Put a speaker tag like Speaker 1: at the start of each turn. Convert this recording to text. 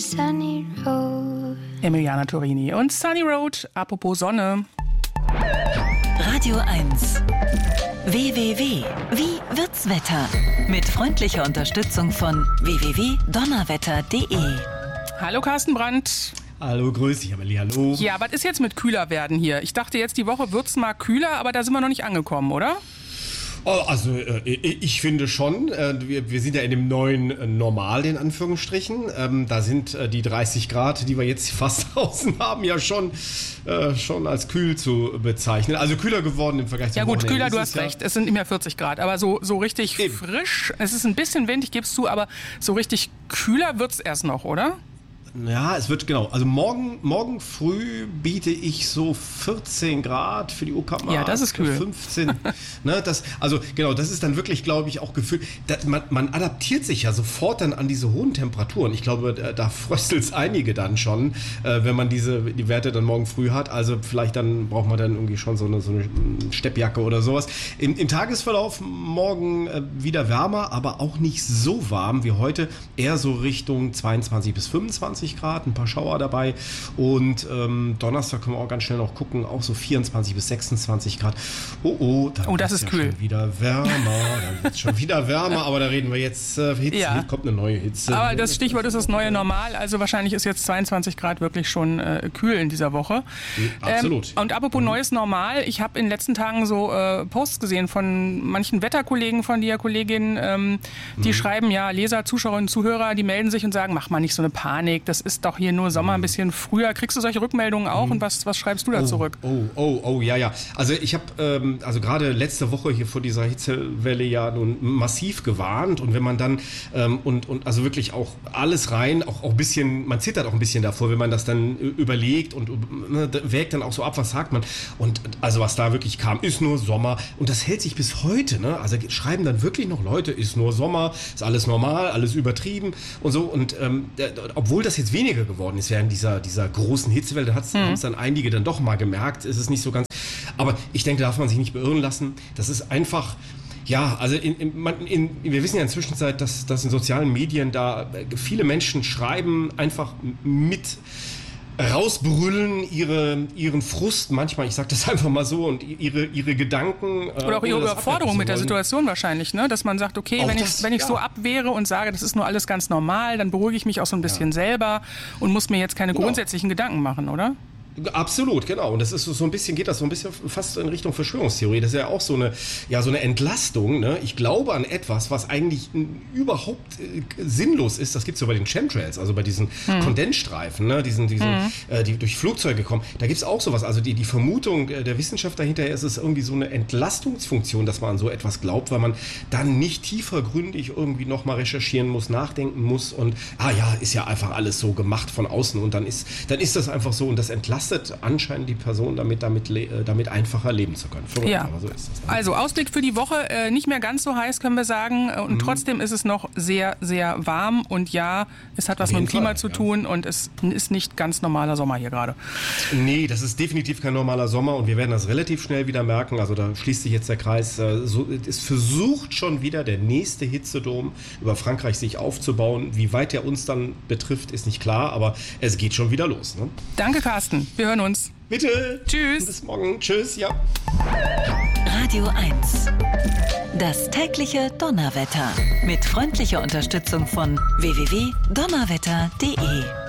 Speaker 1: sunny road.
Speaker 2: Emiliana Torini und Sunny Road, apropos Sonne.
Speaker 3: Radio 1. WWW. Wie wird's Wetter? Mit freundlicher Unterstützung von www.donnerwetter.de.
Speaker 2: Hallo Carsten Brandt.
Speaker 4: Hallo, grüß dich, Amelie, hallo.
Speaker 2: Ja, was ist jetzt mit kühler werden hier? Ich dachte jetzt, die Woche wird's mal kühler, aber da sind wir noch nicht angekommen, oder?
Speaker 4: Also ich finde schon, wir sind ja in dem neuen Normal, in Anführungsstrichen. Da sind die 30 Grad, die wir jetzt fast draußen haben, ja schon als kühl zu bezeichnen. Also kühler geworden im Vergleich zum Wochenende.
Speaker 2: Ja gut, kühler, du hast recht. Es sind nicht mehr 40 Grad, aber so richtig
Speaker 4: Eben.
Speaker 2: frisch. Es ist ein bisschen windig, gibst du, aber so richtig kühler wird's erst noch, oder?
Speaker 4: Ja, es wird, genau. Also morgen früh biete ich so 14 Grad für die Uckermark.
Speaker 2: Ja, das ist kühl.
Speaker 4: 15. Ne, das ist dann wirklich, glaube ich, auch gefühlt. Man adaptiert sich ja sofort dann an diese hohen Temperaturen. Ich glaube, da fröstelt es einige dann schon, wenn man die Werte dann morgen früh hat. Also vielleicht dann braucht man dann irgendwie schon so eine Steppjacke oder sowas. Im Tagesverlauf morgen wieder wärmer, aber auch nicht so warm wie heute. Eher so Richtung 22 bis 25 Grad, ein paar Schauer dabei und Donnerstag können wir auch ganz schnell noch gucken, auch so 24 bis 26 Grad. Dann
Speaker 2: das ist
Speaker 4: ja
Speaker 2: kühl.
Speaker 4: Schon wieder wärmer, dann wird es schon wieder wärmer, aber da reden wir jetzt Hitze,
Speaker 2: Ja.
Speaker 4: kommt eine neue Hitze.
Speaker 2: Aber das Stichwort ist das neue Normal, also wahrscheinlich ist jetzt 22 Grad wirklich schon kühl in dieser Woche.
Speaker 4: Absolut.
Speaker 2: Und apropos neues Normal, ich habe in den letzten Tagen so Posts gesehen von manchen Wetterkollegen von dir, Kolleginnen, die schreiben, ja, Leser, Zuschauerinnen, Zuhörer, die melden sich und sagen, mach mal nicht so eine Panik, das ist doch hier nur Sommer ein bisschen früher. Kriegst du solche Rückmeldungen auch und was schreibst du da zurück?
Speaker 4: Ja. Also ich habe gerade letzte Woche hier vor dieser Hitzewelle ja nun massiv gewarnt und wenn man dann und also wirklich auch alles rein, auch ein bisschen, man zittert auch ein bisschen davor, wenn man das dann überlegt und wägt dann auch so ab, was sagt man. Und also was da wirklich kam, ist nur Sommer und das hält sich bis heute, ne? Also schreiben dann wirklich noch Leute, ist nur Sommer, ist alles normal, alles übertrieben und so und obwohl das jetzt weniger geworden ist während dieser großen Hitzewelle, haben es dann einige dann doch mal gemerkt, es ist nicht so ganz, aber ich denke, da darf man sich nicht beirren lassen, das ist einfach, ja, also wir wissen ja inzwischen, dass in sozialen Medien da viele Menschen schreiben, einfach mit rausbrüllen ihren Frust manchmal, ich sage das einfach mal so, und ihre Gedanken.
Speaker 2: Oder auch ihre Überforderung mit der Situation wahrscheinlich, ne? Dass man sagt, okay, wenn ich so abwehre und sage, das ist nur alles ganz normal, dann beruhige ich mich auch so ein bisschen selber und muss mir jetzt keine grundsätzlichen Gedanken machen, oder?
Speaker 4: Absolut, genau. Und das ist so ein bisschen, geht das so ein bisschen fast in Richtung Verschwörungstheorie. Das ist ja auch so eine Entlastung. Ne? Ich glaube an etwas, was eigentlich überhaupt sinnlos ist. Das gibt es ja bei den Chemtrails, also bei diesen Kondensstreifen, ne? Die durch Flugzeuge kommen. Da gibt es auch sowas. Also die Vermutung der Wissenschaft dahinter ist es irgendwie so eine Entlastungsfunktion, dass man an so etwas glaubt, weil man dann nicht tiefergründig irgendwie nochmal recherchieren muss, nachdenken muss und ist ja einfach alles so gemacht von außen und dann ist das einfach so und das entlastet anscheinend die Person, damit einfacher leben zu können. Verrückt,
Speaker 2: ja.
Speaker 4: Aber so ist das.
Speaker 2: Also Ausblick für die Woche, nicht mehr ganz so heiß, können wir sagen. Und trotzdem ist es noch sehr, sehr warm. Und ja, es hat was mit dem Klima zu tun und es ist nicht ganz normaler Sommer hier gerade.
Speaker 4: Nee, das ist definitiv kein normaler Sommer und wir werden das relativ schnell wieder merken. Also da schließt sich jetzt der Kreis. Es versucht schon wieder der nächste Hitzedom über Frankreich sich aufzubauen. Wie weit der uns dann betrifft, ist nicht klar, aber es geht schon wieder los. Ne?
Speaker 2: Danke, Carsten. Wir hören uns.
Speaker 4: Bitte.
Speaker 2: Tschüss.
Speaker 4: Bis morgen. Tschüss. Ja.
Speaker 3: Radio 1. Das tägliche Donnerwetter. Mit freundlicher Unterstützung von www.donnerwetter.de.